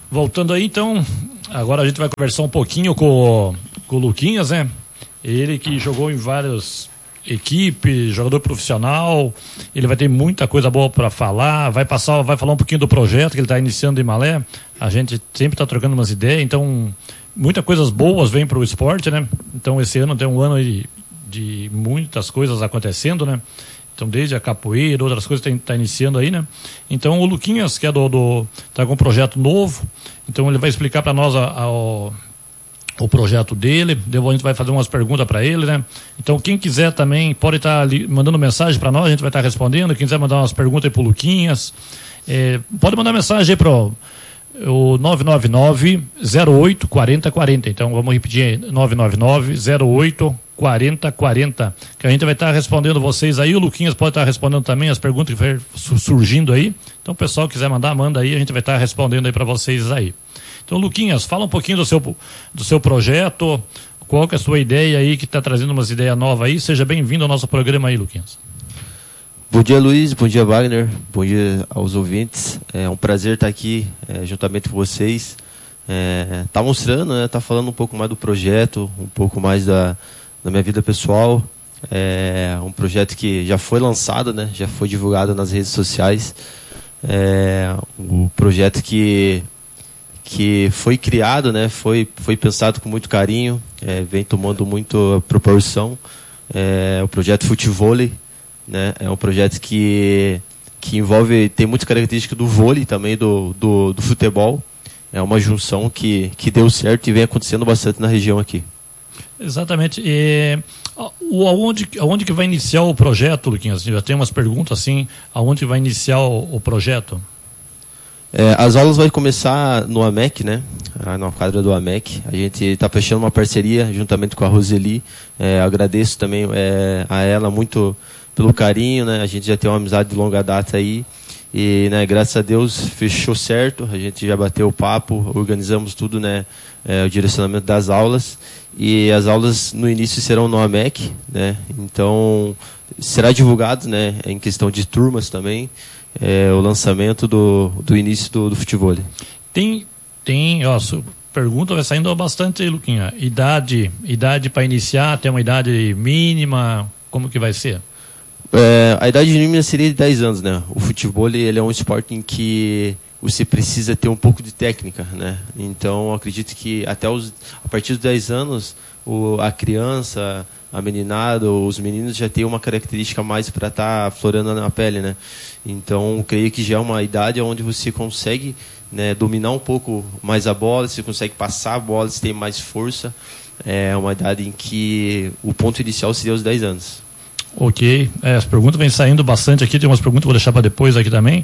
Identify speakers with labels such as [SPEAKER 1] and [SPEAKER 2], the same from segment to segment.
[SPEAKER 1] Voltando aí, então, agora a gente vai conversar um pouquinho com o Luquinhas, né? Ele que jogou em várias equipes, jogador profissional, ele vai ter muita coisa boa para falar, vai falar um pouquinho do projeto que ele está iniciando em Malé. A gente sempre está trocando umas ideias, então muitas coisas boas vêm para o esporte, né? Então esse ano tem um ano aí de muitas coisas acontecendo, né? Então desde a capoeira, outras coisas está iniciando aí, né? Então o Luquinhas, que é tá com um projeto novo, então ele vai explicar para nós o projeto dele, depois a gente vai fazer umas perguntas para ele, né? Então quem quiser também pode estar mandando mensagem para nós, a gente vai estar respondendo. Quem quiser mandar umas perguntas aí pro Luquinhas, pode mandar mensagem aí pro o 999-08-4040. Então vamos repetir, 999-08-4040, que a gente vai estar respondendo vocês aí. O Luquinhas pode estar respondendo também as perguntas que vai surgindo aí. Então o pessoal quiser mandar, manda aí, a gente vai estar respondendo aí para vocês aí. Então, Luquinhas, fala um pouquinho do seu projeto, qual que é a sua ideia aí, que está trazendo umas ideias novas aí. Seja bem-vindo ao nosso programa aí, Luquinhas.
[SPEAKER 2] Bom dia, Luiz, bom dia, Wagner, bom dia aos ouvintes. É um prazer estar aqui juntamente com vocês. Tá mostrando, né, tá falando um pouco mais do projeto, um pouco mais da minha vida pessoal. É um projeto que já foi lançado, né, já foi divulgado nas redes sociais. Um projeto que foi criado, né, foi pensado com muito carinho, vem tomando muita proporção. O projeto Futevôlei, né, é um projeto que tem muitas características do vôlei também, do futebol. É uma junção que deu certo e vem acontecendo bastante na região aqui. Exatamente.
[SPEAKER 1] Aonde que vai iniciar o projeto, Luquinhas? Já tem umas perguntas assim, aonde vai iniciar o projeto?
[SPEAKER 2] As aulas vão começar no AMEC, né? Na quadra do AMEC. A gente está fechando uma parceria juntamente com a Roseli. Agradeço também a ela muito pelo carinho, né? A gente já tem uma amizade de longa data aí. E, né, graças a Deus, fechou certo. A gente já bateu o papo, organizamos tudo, né? O direcionamento das aulas. E as aulas no início serão no AMEC, né? Então, será divulgado, né? Em questão de turmas também. O lançamento do início do futebol.
[SPEAKER 1] Pergunta vai saindo bastante aí, Luquinha. Idade para iniciar, tem uma idade mínima, como que vai ser?
[SPEAKER 2] A idade mínima seria de 10 anos, né? O futebol, ele é um esporte em que você precisa ter um pouco de técnica, né? Então, acredito que a partir dos 10 anos, a criança, a meninada, os meninos já têm uma característica mais para estar aflorando na pele, né? Então, creio que já é uma idade onde você consegue, né, dominar um pouco mais a bola, você consegue passar a bola, você tem mais força. É uma idade em que o ponto inicial seria os 10 anos.
[SPEAKER 1] Ok, as perguntas vêm saindo bastante aqui, tem umas perguntas que vou deixar para depois aqui também.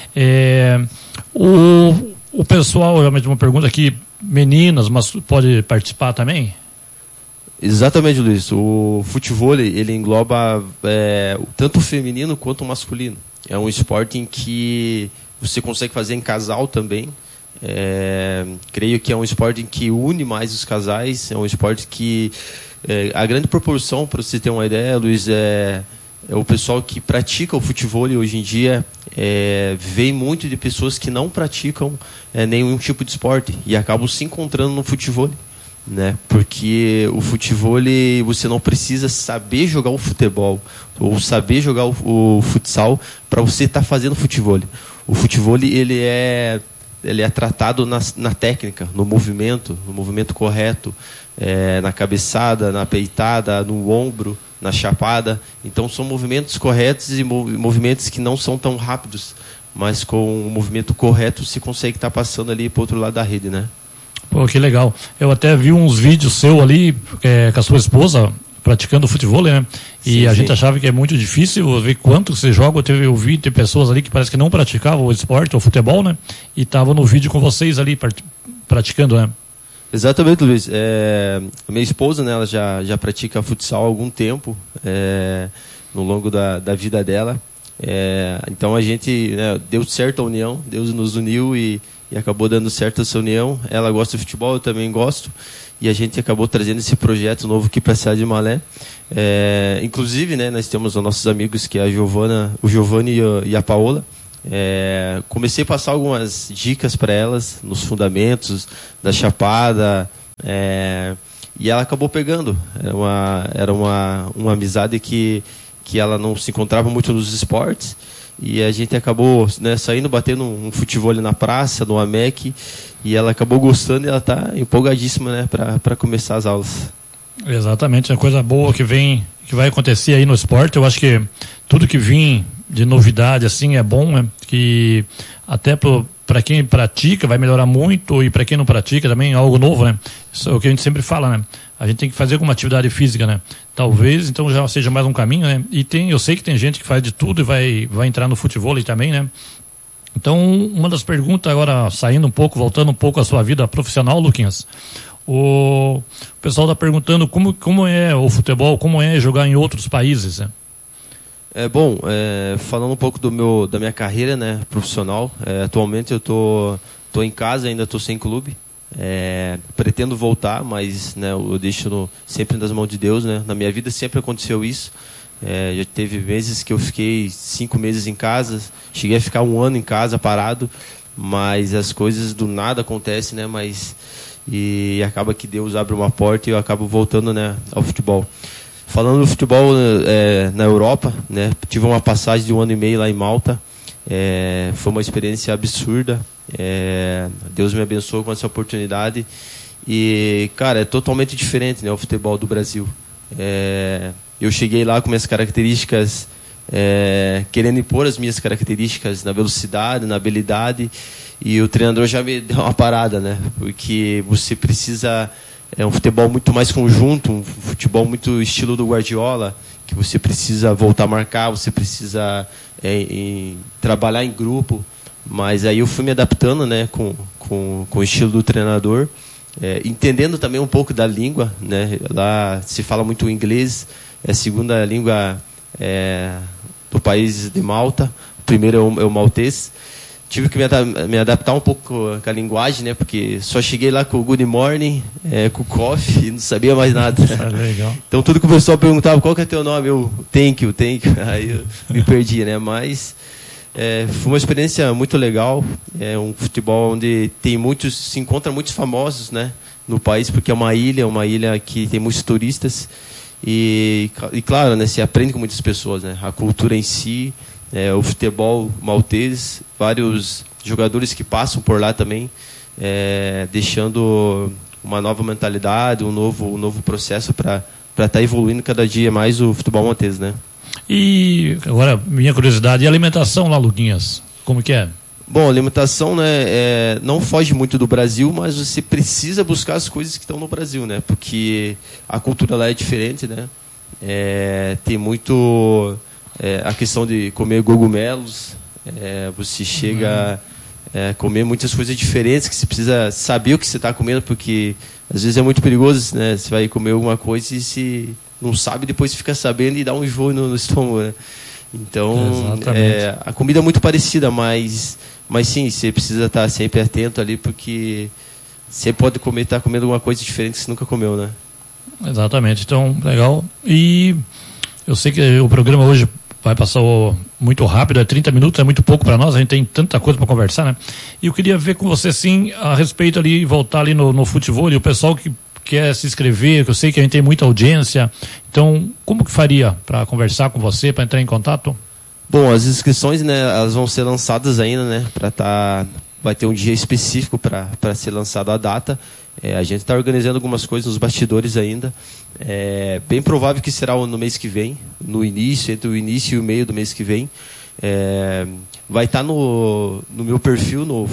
[SPEAKER 1] O pessoal, realmente uma pergunta aqui, meninas, mas pode participar também?
[SPEAKER 2] Exatamente, Luiz. O futevôlei, ele engloba tanto o feminino quanto o masculino. É um esporte em que você consegue fazer em casal também. Creio que é um esporte em que une mais os casais. É um esporte que a grande proporção, para você ter uma ideia, Luiz, o pessoal que pratica o futevôlei hoje em dia vem muito de pessoas que não praticam nenhum tipo de esporte e acabam se encontrando no futevôlei. Né? Porque o futevôlei, você não precisa saber jogar o futebol ou saber jogar o futsal para você estar fazendo futevôlei. O futevôlei, ele é tratado na técnica, no movimento correto, na cabeçada, na peitada, no ombro, na chapada. Então são movimentos corretos e movimentos que não são tão rápidos, mas com o movimento correto você consegue estar passando ali para o outro lado da rede, né?
[SPEAKER 1] Pô, que legal. Eu até vi uns vídeos seu ali com a sua esposa praticando futebol, né? E
[SPEAKER 2] sim,
[SPEAKER 1] a gente achava que é muito difícil ver quanto você joga. Eu vi ter pessoas ali que parece que não praticavam o esporte, o futebol, né? E estavam no vídeo com vocês ali praticando, né?
[SPEAKER 2] Exatamente, Luiz. A minha esposa, né, ela já pratica futsal há algum tempo, no longo da vida dela. Então a gente, né, deu certo a união, Deus nos uniu e acabou dando certo essa união. Ela gosta de futebol, eu também gosto. E a gente acabou trazendo esse projeto novo aqui para a cidade de Malé. Inclusive, né, nós temos os nossos amigos, que é o Giovanni e a Paola. Comecei a passar algumas dicas para elas nos fundamentos da chapada, e ela acabou pegando. Era uma amizade que ela não se encontrava muito nos esportes, e a gente acabou, né, saindo, batendo um futebol na praça, no AMEC, e ela acabou gostando, e ela está empolgadíssima, né, para começar as aulas.
[SPEAKER 1] Exatamente, é coisa boa que vai acontecer aí no esporte. Eu acho que tudo que vem de novidade assim é bom, né? Que até para quem pratica vai melhorar muito, e para quem não pratica também é algo novo, né? Isso é o que a gente sempre fala, né? A gente tem que fazer alguma atividade física, né? Talvez então já seja mais um caminho, né? E eu sei que tem gente que faz de tudo e vai entrar no futebol também, né? Então, uma das perguntas agora, voltando um pouco à sua vida profissional, Luquinhas. O pessoal está perguntando como é o futebol, como é jogar em outros países, né?
[SPEAKER 2] Falando um pouco da minha carreira, né, profissional, atualmente eu tô em casa, ainda estou sem clube. Pretendo voltar, mas, né, eu deixo sempre nas mãos de Deus, né? Na minha vida sempre aconteceu isso. Já teve meses que eu fiquei 5 meses em casa, cheguei a ficar 1 ano em casa parado, mas as coisas do nada acontecem, né? E acaba que Deus abre uma porta e eu acabo voltando, né, ao futebol. Falando do futebol na Europa, né, tive uma passagem de 1 ano e meio lá em Malta. Foi uma experiência absurda. Deus me abençoou com essa oportunidade. E, cara, é totalmente diferente, né, o futebol do Brasil. Eu cheguei lá com minhas características, querendo impor as minhas características na velocidade, na habilidade, e o treinador já me deu uma parada, né? Porque você precisa, um futebol muito mais conjunto, um futebol muito estilo do Guardiola, que você precisa voltar a marcar, você precisa trabalhar em grupo. Mas aí eu fui me adaptando, né, com o estilo do treinador, entendendo também um pouco da língua, né? Lá se fala muito inglês, é a segunda língua do país de Malta, o primeiro é o maltês. Tive que me adaptar um pouco com a linguagem, né? Porque só cheguei lá com o good morning, com o coffee, e não sabia mais nada.
[SPEAKER 1] Legal.
[SPEAKER 2] Então tudo que o pessoal perguntava, qual que é teu nome? Eu, thank you. Aí eu me perdi, né? Mas foi uma experiência muito legal. É um futebol onde se encontra muitos famosos, né, no país, porque é uma ilha que tem muitos turistas. E claro, né, se aprende com muitas pessoas, né? A cultura em si, o futebol maltês, vários jogadores que passam por lá também, deixando uma nova mentalidade, um novo processo para estar evoluindo cada dia mais o futebol maltês, né?
[SPEAKER 1] E agora, minha curiosidade, e a alimentação lá, Luquinhas? Como que é?
[SPEAKER 2] Bom, a alimentação, né, não foge muito do Brasil, mas você precisa buscar as coisas que estão no Brasil, né? Porque a cultura lá é diferente, né? Tem muito a questão de comer cogumelos, você chega a comer muitas coisas diferentes, que você precisa saber o que você está comendo, porque às vezes é muito perigoso, né? Você vai comer alguma coisa e se não sabe, depois fica sabendo e dá um enjoo no estômago, né? Então, a comida é muito parecida, mas sim, você precisa estar sempre atento ali, porque você pode estar comendo alguma coisa diferente que você nunca comeu, né?
[SPEAKER 1] Exatamente, então, legal. E eu sei que o programa hoje vai passar muito rápido, 30 minutos, é muito pouco para nós, a gente tem tanta coisa para conversar, né? E eu queria ver com você, sim, a respeito ali, voltar ali no futebol, e o pessoal que quer se inscrever, que eu sei que a gente tem muita audiência, então como que faria para conversar com você, para entrar em contato?
[SPEAKER 2] Bom, as inscrições, né, elas vão ser lançadas ainda, né, vai ter um dia específico para ser lançada a data. A gente está organizando algumas coisas nos bastidores ainda. Bem provável que será no mês que vem, entre o início e o meio do mês que vem. Vai estar no meu perfil, no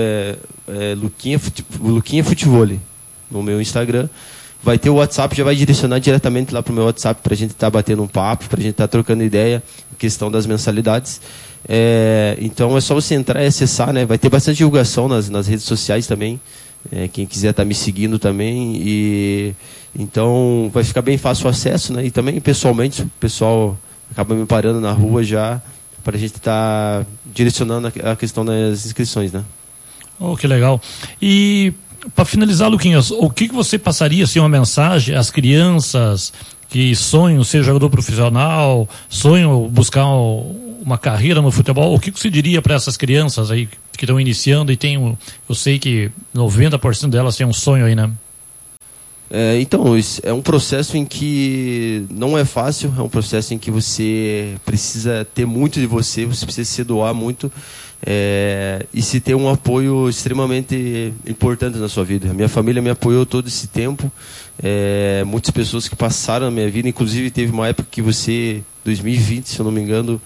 [SPEAKER 2] Luquinha Futevôlei, no meu Instagram. Vai ter o WhatsApp, já vai direcionar diretamente lá para o meu WhatsApp, para a gente estar batendo um papo, para a gente estar trocando ideia, questão das mensalidades. Então é só você entrar e acessar, né? Vai ter bastante divulgação nas redes sociais também. Quem quiser estar me seguindo também. Então vai ficar bem fácil o acesso, né? E também pessoalmente, o pessoal acaba me parando na rua já, para a gente estar direcionando a questão das inscrições, né?
[SPEAKER 1] Oh, que legal. E para finalizar, Luquinhas, o que você passaria, assim, uma mensagem às crianças que sonham ser jogador profissional, sonham buscar uma carreira no futebol, o que você diria para essas crianças aí que estão iniciando e eu sei que 90% delas têm um sonho aí, né?
[SPEAKER 2] Então, é um processo em que não é fácil, é um processo em que você precisa ter muito de você precisa se doar muito e se ter um apoio extremamente importante na sua vida. A minha família me apoiou todo esse tempo, muitas pessoas que passaram na minha vida, inclusive teve uma época que 2020, se eu não me engano,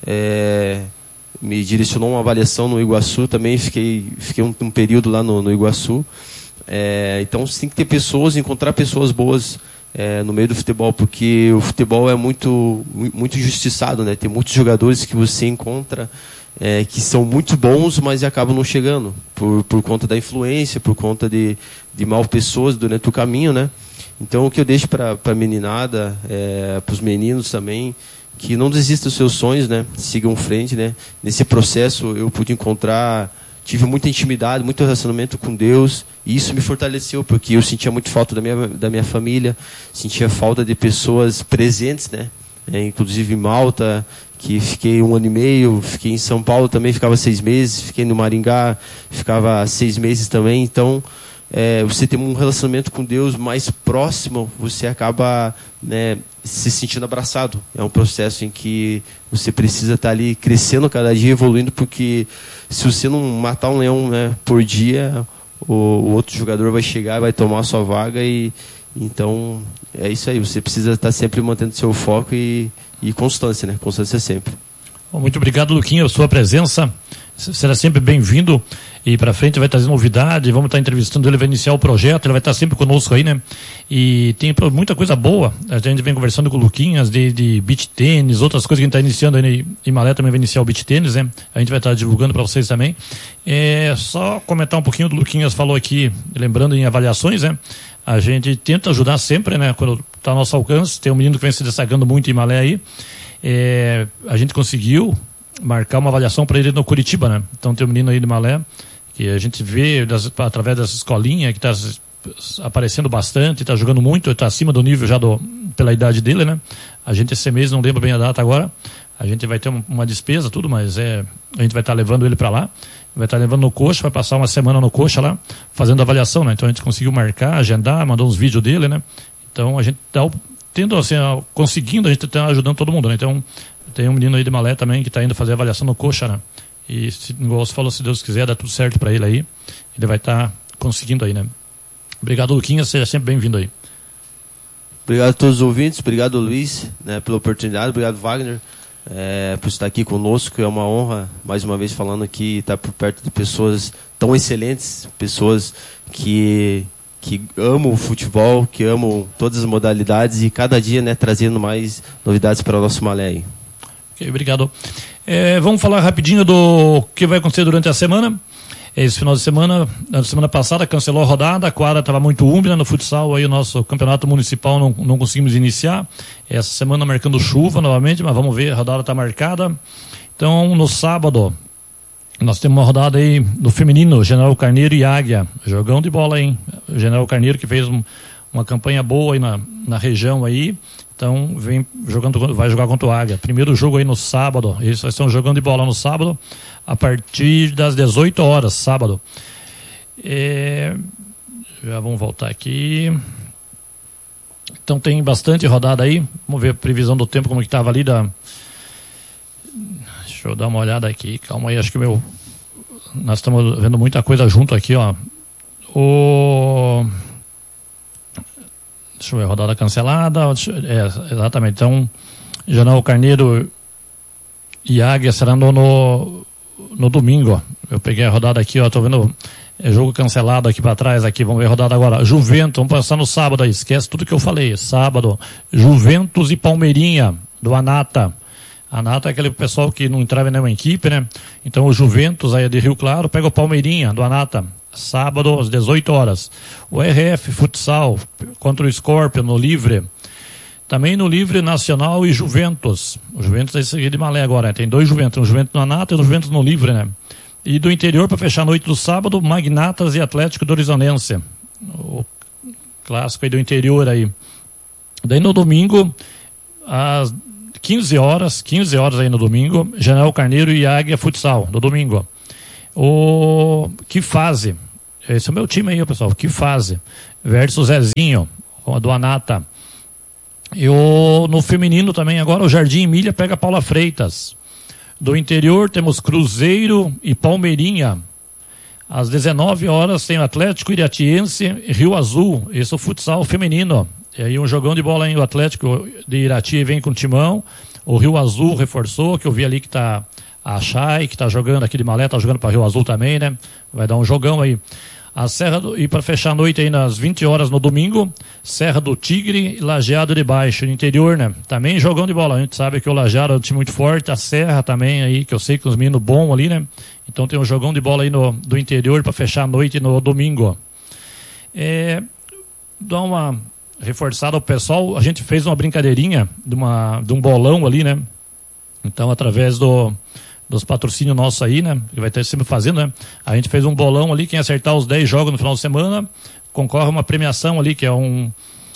[SPEAKER 2] me direcionou uma avaliação no Iguaçu também, fiquei um período lá no Iguaçu. Então você tem que ter pessoas, encontrar pessoas boas no meio do futebol, porque o futebol é muito injustiçado, né? Tem muitos jogadores que você encontra que são muito bons, mas acabam não chegando por conta da influência, por conta de mal pessoas durante o caminho, né? Então o que eu deixo para a meninada, para os meninos também, que não desistam dos seus sonhos, né? Sigam frente, né? Nesse processo eu pude tive muita intimidade, muito relacionamento com Deus, e isso me fortaleceu, porque eu sentia muito falta da minha família, sentia falta de pessoas presentes, né? Inclusive em Malta, que fiquei 1 ano e meio, fiquei em São Paulo também, ficava 6 meses, fiquei no Maringá, ficava 6 meses também. Então, você tem um relacionamento com Deus mais próximo, você acaba, né, se sentindo abraçado. É um processo em que você precisa estar ali crescendo cada dia, evoluindo, porque se você não matar um leão, né, por dia, o outro jogador vai chegar, vai tomar a sua vaga. Então é isso aí, você precisa estar sempre mantendo seu foco e constância, né? Constância sempre.
[SPEAKER 1] Muito obrigado, Luquinha, a sua presença. Será sempre bem-vindo, e para frente vai trazer novidade, vamos estar entrevistando ele, vai iniciar o projeto, ele vai estar sempre conosco aí, né? E tem muita coisa boa, a gente vem conversando com o Luquinhas de beach tênis, outras coisas que a gente está iniciando aí, em Malé também vai iniciar o beach tênis, né? A gente vai estar divulgando para vocês também. Só comentar um pouquinho do Luquinhas, falou aqui, lembrando em avaliações, né? A gente tenta ajudar sempre, né? Quando está ao nosso alcance, tem um menino que vem se destacando muito em Malé aí, a gente conseguiu marcar uma avaliação para ele no Curitiba, né? Então tem um menino aí de Malé que a gente vê através dessa escolinha que está aparecendo bastante, está jogando muito, está acima do nível já pela idade dele, né? A gente esse mês, não lembro bem a data agora, a gente vai ter uma despesa, tudo, mas a gente vai estar levando ele para lá, vai estar levando no Coxa, vai passar uma semana no Coxa lá, fazendo avaliação, né? Então a gente conseguiu marcar, agendar, mandou uns vídeos dele, né? Então a gente está tendo, assim, conseguindo, a gente está ajudando todo mundo, né? Então tem um menino aí de Malé também que está indo fazer avaliação no Coxa, né? E, igual você falou, se Deus quiser, dá tudo certo para ele aí. Ele vai estar conseguindo aí, né? Obrigado, Luquinha, seja sempre bem-vindo aí.
[SPEAKER 2] Obrigado a todos os ouvintes, obrigado, Luiz, né, pela oportunidade, obrigado, Wagner, por estar aqui conosco. É uma honra, mais uma vez falando aqui, estar por perto de pessoas tão excelentes, pessoas que amam o futebol, que amam todas as modalidades e cada dia, né, trazendo mais novidades para o nosso Malé aí.
[SPEAKER 1] Okay, obrigado. Vamos falar rapidinho do que vai acontecer durante a semana. Esse final de semana, na semana passada, cancelou a rodada, a quadra estava muito úmida no futsal, aí o nosso campeonato municipal não conseguimos iniciar. Essa semana marcando chuva novamente, mas vamos ver, a rodada está marcada. Então, no sábado, nós temos uma rodada aí do feminino, General Carneiro e Águia. Jogão de bola, hein? O General Carneiro que fez uma campanha boa aí na região aí. Então, vai jogar contra o Águia. Primeiro jogo aí no sábado. Eles estão jogando de bola no sábado, a partir das 18 horas, sábado. Já vamos voltar aqui. Então, tem bastante rodada aí. Vamos ver a previsão do tempo, como que estava ali. Deixa eu dar uma olhada aqui. Calma aí, acho que nós estamos vendo muita coisa junto aqui, ó. Deixa eu ver, rodada cancelada. Exatamente. Então, General Carneiro e Águia será no domingo. Ó. Eu peguei a rodada aqui, ó. Tô vendo jogo cancelado aqui para trás. Aqui, vamos ver a rodada agora. Juventus, vamos passar no sábado aí. Esquece tudo que eu falei. Sábado, Juventus e Palmeirinha, do Anata. Anata é aquele pessoal que não entrava em nenhuma equipe, né? Então, o Juventus aí é de Rio Claro, pega o Palmeirinha, do Anata. Sábado, às 18 horas. O RF Futsal contra o Scorpion no Livre. Também no Livre Nacional e Juventus. O Juventus é esse aqui de Malé agora, né? Tem dois Juventus. Um Juventus no Anata e um Juventus no Livre, né? E do interior, para fechar a noite do sábado, Magnatas e Atlético do Horizonense. O clássico aí do interior aí. Daí no domingo, às 15 horas aí no domingo, General Carneiro e Águia Futsal, no domingo. Que fase? Esse é o meu time aí, pessoal. Que fase? Versus Zezinho, do Anata. E no feminino também, agora o Jardim Emília pega Paula Freitas. Do interior temos Cruzeiro e Palmeirinha. Às 19 horas tem o Atlético Iratiense e Rio Azul. Esse é o futsal feminino. E aí um jogão de bola aí, o Atlético de Irati vem com o Timão. O Rio Azul reforçou, que eu vi ali que tá a Chay, que tá jogando aqui de Malé, tá jogando para Rio Azul também, né? Vai dar um jogão aí. E para fechar a noite aí nas 20 horas no domingo, Serra do Tigre e Lajeado de Baixo, no interior, né? Também jogão de bola. A gente sabe que o Lajeado é um time muito forte, a Serra também aí, que eu sei que os meninos bons ali, né? Então tem um jogão de bola aí do interior para fechar a noite no domingo. Dá uma reforçada ao pessoal, a gente fez uma brincadeirinha de um bolão ali, né? Então, através dos patrocínios nossos aí, né? Que vai ter sempre fazendo, né? A gente fez um bolão ali, quem acertar os 10 jogos no final de semana, concorre a uma premiação ali, que é um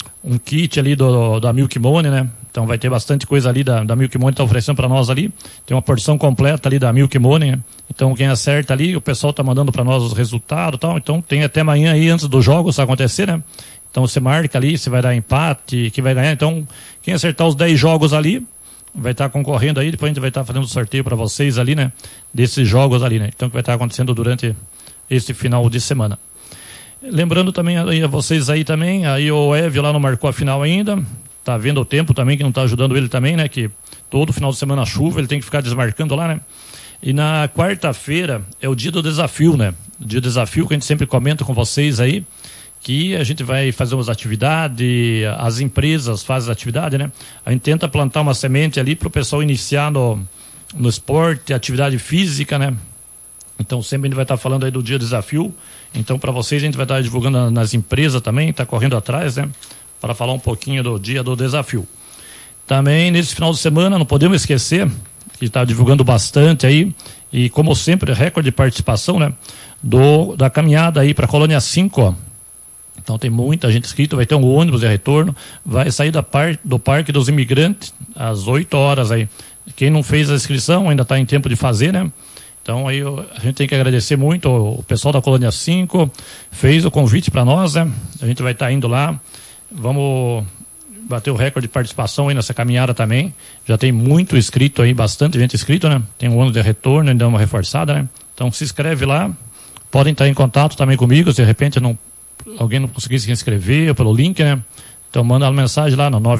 [SPEAKER 1] kit ali da Milk Money, né? Então vai ter bastante coisa ali da Milk Money, tá oferecendo para nós ali. Tem uma porção completa ali da Milk Money, né? Então quem acerta ali, o pessoal tá mandando para nós os resultados e tal. Então tem até amanhã aí, antes do jogo, se acontecer, né? Então você marca ali, se vai dar empate, que vai ganhar. Então quem acertar os 10 jogos ali, vai estar concorrendo aí, depois a gente vai estar fazendo o sorteio para vocês ali, né? Desses jogos ali, né? Então que vai estar acontecendo durante esse final de semana. Lembrando também a vocês aí também, aí o Evio lá não marcou a final ainda, tá vendo o tempo também, que não tá ajudando ele também, né? Que todo final de semana chuva, ele tem que ficar desmarcando lá, né? E na quarta-feira é o dia do desafio, né? O dia do desafio que a gente sempre comenta com vocês aí, que a gente vai fazer umas atividades, as empresas fazem atividade, né? A gente tenta plantar uma semente ali para o pessoal iniciar no esporte, atividade física, né? Então sempre a gente vai estar falando aí do dia do desafio. Então para vocês a gente vai estar divulgando nas empresas também, está correndo atrás, né? Para falar um pouquinho do dia do desafio. Também nesse final de semana, não podemos esquecer, que está divulgando bastante aí, e como sempre, recorde de participação, né? Da caminhada aí para a Colônia 5, ó. Então tem muita gente inscrita, vai ter um ônibus de retorno, vai sair do Parque dos Imigrantes às 8 horas aí. Quem não fez a inscrição ainda está em tempo de fazer, né? Então aí a gente tem que agradecer muito o pessoal da Colônia 5, fez o convite para nós, né? A gente vai estar indo lá, vamos bater o recorde de participação aí nessa caminhada também. Já tem muito inscrito aí, bastante gente inscrito, né? Tem um ônibus de retorno, ainda uma reforçada, né? Então se inscreve lá, podem estar em contato também comigo, se de repente alguém não conseguir se inscrever pelo link, né? Então manda uma mensagem lá no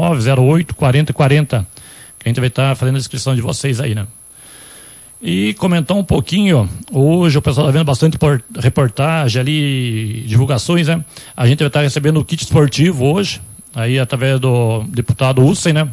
[SPEAKER 1] 999-08-4040, que a gente vai estar fazendo a inscrição de vocês aí, né? E comentar um pouquinho, hoje o pessoal está vendo bastante reportagem ali, divulgações, né? A gente vai estar recebendo o kit esportivo hoje, aí através do deputado Hussein, né?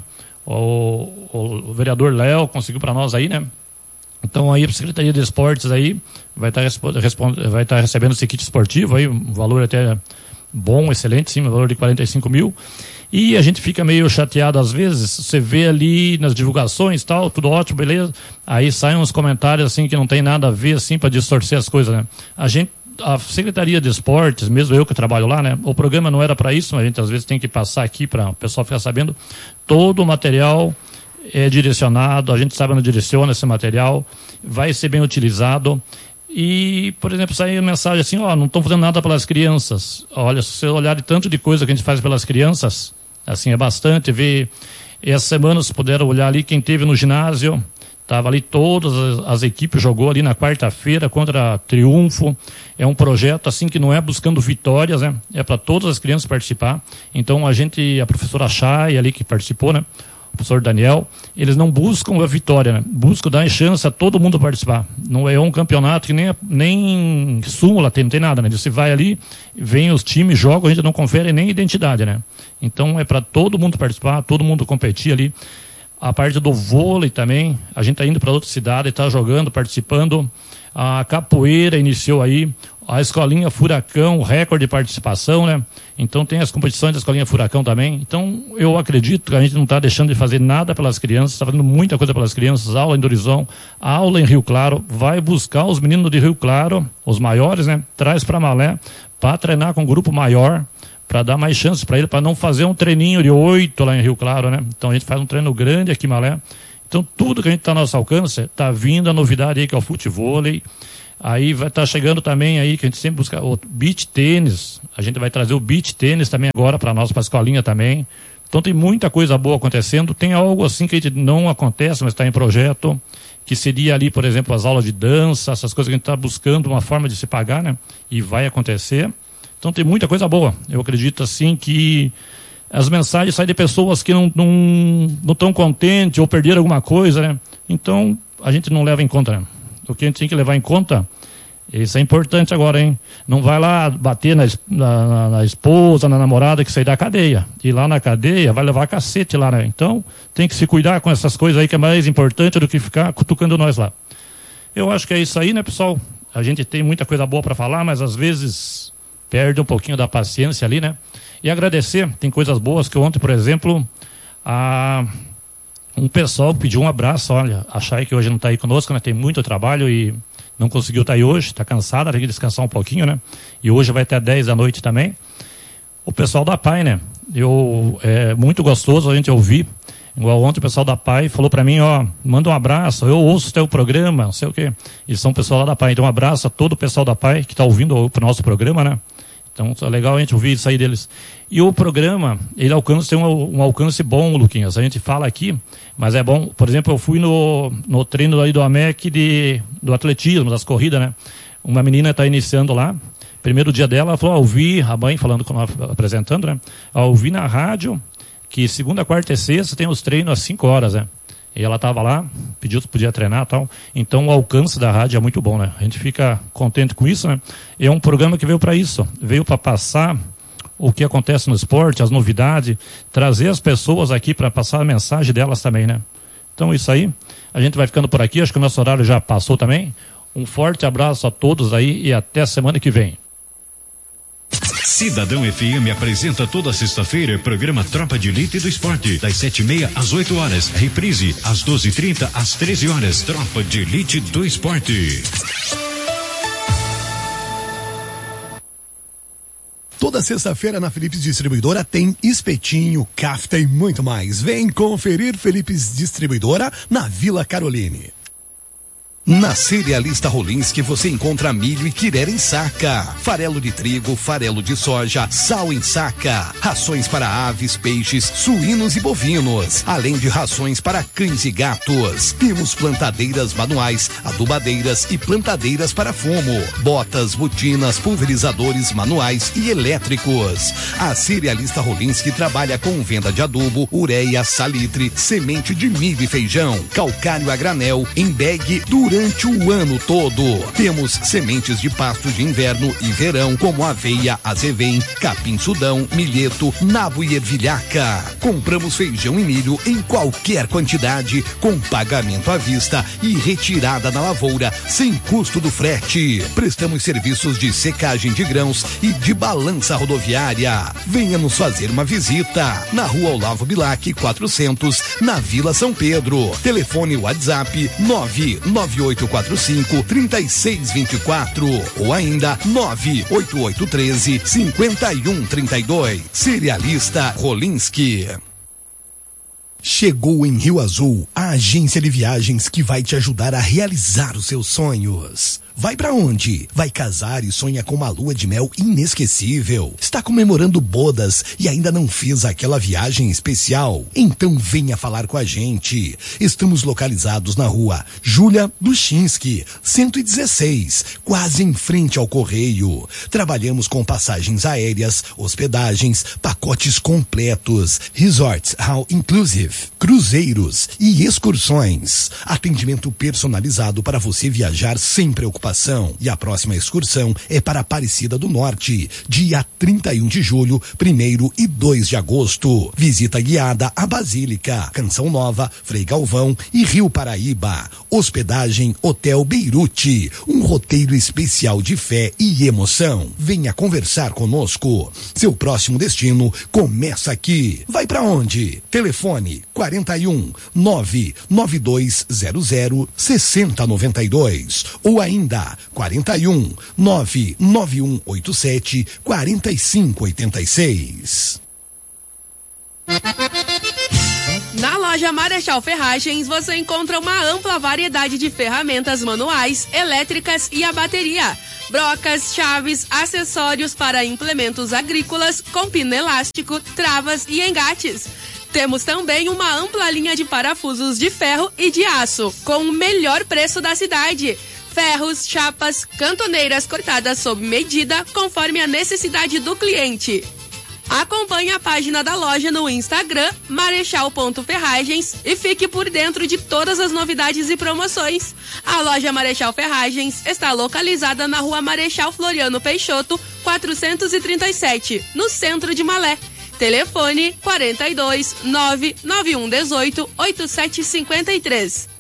[SPEAKER 1] O vereador Léo conseguiu para nós aí, né? Então aí a Secretaria de Esportes aí vai estar recebendo esse kit esportivo aí, um valor até bom, excelente, sim, um valor de 45 mil. E a gente fica meio chateado às vezes, você vê ali nas divulgações tal, tudo ótimo, beleza, aí saem uns comentários assim que não tem nada a ver assim para distorcer as coisas, né? A Secretaria de Esportes, mesmo eu que trabalho lá, né? O programa não era para isso, mas a gente às vezes tem que passar aqui para o pessoal ficar sabendo. Todo o material é direcionado, a gente sabe onde direciona esse material, vai ser bem utilizado. E, por exemplo, sai uma mensagem assim, não estão fazendo nada pelas crianças. Olha, se você olhar de tanto de coisa que a gente faz pelas crianças, assim, é bastante. Ver, essa semana, se puderam olhar ali, quem teve no ginásio, estava ali, todas as equipes jogou ali na quarta-feira contra Triunfo. É um projeto, assim, que não é buscando vitórias, né? É para todas as crianças participar. Então, a professora Chay ali que participou, né? O professor Daniel, eles não buscam a vitória, né? Buscam dar chance a todo mundo participar. Não é um campeonato que nem súmula, não tem nada, né? Você vai ali, vem os times, jogam, a gente não confere nem identidade, né? Então é para todo mundo participar, todo mundo competir ali. A parte do vôlei também, a gente está indo para outra cidade, está jogando, participando. A capoeira iniciou aí, a Escolinha Furacão, recorde de participação, né? Então tem as competições da Escolinha Furacão também. Então eu acredito que a gente não está deixando de fazer nada pelas crianças, está fazendo muita coisa pelas crianças, aula em Dorizão, aula em Rio Claro, vai buscar os meninos de Rio Claro, os maiores, né? Traz para Malé, para treinar com um grupo maior, para dar mais chances para ele, para não fazer um treininho de 8 lá em Rio Claro, né? Então a gente faz um treino grande aqui em Malé. Então tudo que a gente está ao nosso alcance, está vindo a novidade aí que é o futevôlei. Aí vai estar chegando também aí, que a gente sempre busca o beach tênis. A gente vai trazer o beach tênis também agora para nós, para a escolinha também. Então tem muita coisa boa acontecendo. Tem algo assim que a gente não acontece, mas está em projeto, que seria ali, por exemplo, as aulas de dança, essas coisas que a gente está buscando uma forma de se pagar, né? E vai acontecer. Então tem muita coisa boa. Eu acredito assim que as mensagens saem de pessoas que não estão contentes ou perderam alguma coisa, né? Então a gente não leva em conta, né? O que a gente tem que levar em conta, isso é importante agora, hein? Não vai lá bater na esposa, na namorada que sai da cadeia. E lá na cadeia vai levar cacete lá, né? Então tem que se cuidar com essas coisas aí que é mais importante do que ficar cutucando nós lá. Eu acho que é isso aí, né, pessoal? A gente tem muita coisa boa para falar, mas às vezes perde um pouquinho da paciência ali, né? E agradecer, tem coisas boas que ontem, por exemplo, um pessoal pediu um abraço, olha, a Chay que hoje não está aí conosco, né? Tem muito trabalho e não conseguiu estar aí hoje, está cansada, tem que descansar um pouquinho, né? E hoje vai até 10 da noite também. O pessoal da PAI, né? É muito gostoso a gente ouvir. Igual ontem o pessoal da PAI falou para mim, ó, manda um abraço, eu ouço o teu programa, não sei o quê. E são o pessoal lá da PAI, então um abraço a todo o pessoal da PAI que está ouvindo o nosso programa, né? Então é legal a gente ouvir isso aí deles. E o programa, ele tem um alcance bom, Luquinhas. A gente fala aqui, mas é bom. Por exemplo, eu fui no treino aí do AMEC do atletismo, das corridas, né? Uma menina está iniciando lá. Primeiro dia dela, ela falou, ouvi a mãe falando, apresentando, né? Ouvi na rádio que segunda, quarta e sexta tem os treinos às 5 horas, né? E ela estava lá, pediu se podia treinar e tal. Então o alcance da rádio é muito bom, né? A gente fica contente com isso, né? É um programa que veio para isso. Veio para passar o que acontece no esporte, as novidades, trazer as pessoas aqui para passar a mensagem delas também, né? Então isso aí, a gente vai ficando por aqui. Acho que o nosso horário já passou também. Um forte abraço a todos aí e até a semana que vem.
[SPEAKER 3] Cidadão FM apresenta toda sexta-feira programa Tropa de Elite do Esporte, das 7h30 às 8 horas. Reprise às 12h30 às 13 horas. Tropa de Elite do Esporte.
[SPEAKER 4] Toda sexta-feira na Philips Distribuidora tem espetinho, kafta e muito mais. Vem conferir Philips Distribuidora na Vila Caroline. Na Cerealista Rolinski você encontra milho e quirera em saca, farelo de trigo, farelo de soja, sal em saca, rações para aves, peixes, suínos e bovinos, além de rações para cães e gatos. Temos plantadeiras manuais, adubadeiras e plantadeiras para fumo, botas, botinas, pulverizadores manuais e elétricos. A Cerealista Rolinski trabalha com venda de adubo, ureia, salitre, semente de milho e feijão, calcário a granel, em bag durante o ano todo. Temos sementes de pasto de inverno e verão, como aveia, azevém, capim-sudão, milheto, nabo e ervilhaca. Compramos feijão e milho em qualquer quantidade, com pagamento à vista e retirada na lavoura, sem custo do frete. Prestamos serviços de secagem de grãos e de balança rodoviária. Venha nos fazer uma visita na Rua Olavo Bilac 400, na Vila São Pedro. Telefone WhatsApp 98845-3624 ou ainda 98813-5132. Cerealista Rolinski. Chegou em Rio Azul a agência de viagens que vai te ajudar a realizar os seus sonhos. Vai pra onde? Vai casar e sonha com uma lua de mel inesquecível? Está comemorando bodas e ainda não fez aquela viagem especial? Então venha falar com a gente. Estamos localizados na rua Júlia Duchinski, 116, quase em frente ao Correio. Trabalhamos com passagens aéreas, hospedagens, pacotes completos, resorts all inclusive, cruzeiros e excursões. Atendimento personalizado para você viajar sem preocupação. E a próxima excursão é para Aparecida do Norte, dia 31 de julho, 1º e 2 de agosto. Visita guiada à Basílica, Canção Nova, Frei Galvão e Rio Paraíba. Hospedagem Hotel Beirute, um roteiro especial de fé e emoção. Venha conversar conosco. Seu próximo destino começa aqui. Vai pra onde? Telefone 41 99200 6092 ou ainda 41 99187 4586.
[SPEAKER 5] Na loja Marechal Ferragens você encontra uma ampla variedade de ferramentas manuais, elétricas e a bateria. Brocas, chaves, acessórios para implementos agrícolas com pino elástico, travas e engates. Temos também uma ampla linha de parafusos de ferro e de aço, com o melhor preço da cidade. Ferros, chapas, cantoneiras cortadas sob medida, conforme a necessidade do cliente. Acompanhe a página da loja no Instagram, marechal.ferragens, e fique por dentro de todas as novidades e promoções. A loja Marechal Ferragens está localizada na rua Marechal Floriano Peixoto, 437, no centro de Malé. Telefone 42 99118 8753.